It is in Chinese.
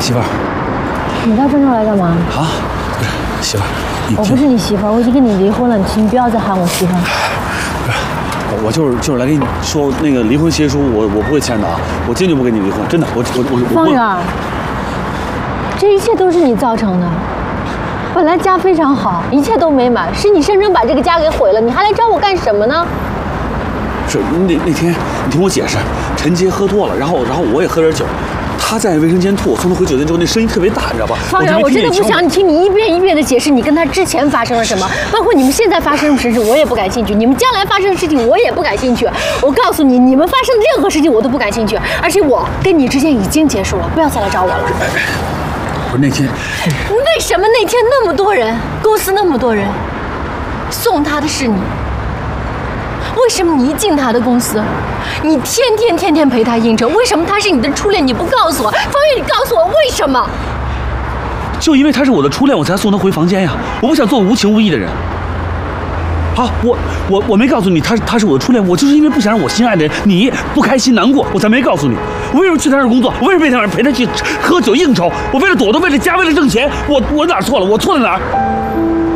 媳妇儿， 你到郑州来干嘛？ 啊，不是媳妇儿， 我不是你媳妇儿，我已经跟你离婚了，你不要再喊我媳妇儿。 不是，我就是来跟你说那个离婚协议书，我不会签的啊，我坚决不跟你离婚，真的，我方圆，这一切都是你造成的。本来家非常好，一切都美满，是你生生把这个家给毁了，你还来找我干什么呢？ 是那天你听我解释，陈杰喝多了，然后我也喝点酒。他在卫生间吐，送他回酒店之后，那声音特别大，你知道吧？ 方圆，我真的不想听你一遍一遍的解释你跟他之前发生了什么，包括你们现在发生的事情，我也不感兴趣；你们将来发生的事情，我也不感兴趣。我告诉你，你们发生的任何事情我都不感兴趣，而且我跟你之间已经结束了，不要再来找我了。 不是那天， 为什么那天那么多人，公司那么多人，送他的是你？为什么你一进他的公司，你天天陪他应酬？为什么他是你的初恋？你不告诉我，方圆，你告诉我为什么？ 就因为他是我的初恋，我才送他回房间呀。我不想做无情无义的人。好，我没告诉你他是我的初恋，我就是因为不想让我心爱的人你不开心难过，我才没告诉你。我为什么去他那儿工作？我为什么陪他去喝酒应酬？我为了躲，为了家，为了挣钱，我哪错了？我错在哪儿？